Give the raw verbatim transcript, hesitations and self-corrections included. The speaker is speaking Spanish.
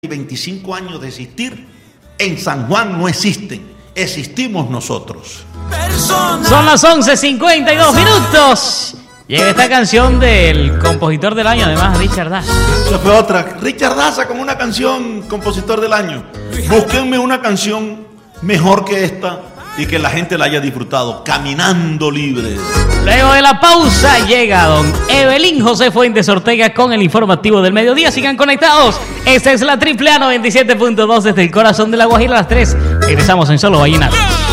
veinticinco años de existir, en San Juan no existen, existimos nosotros. Son las once cincuenta y dos minutos. Llega esta canción del compositor del año, además, Richard Daza. Esa fue otra. Richard Daza con una canción compositor del año. Búsquenme una canción mejor que esta y que la gente la haya disfrutado. Caminando Libre. Luego de la pausa llega don Evelyn José Fuentes Ortega con el informativo del mediodía. Sigan conectados. Esta es la Triple A noventa y siete punto dos desde el corazón de La Guajira a las tres. Regresamos en Solo Vallenatos.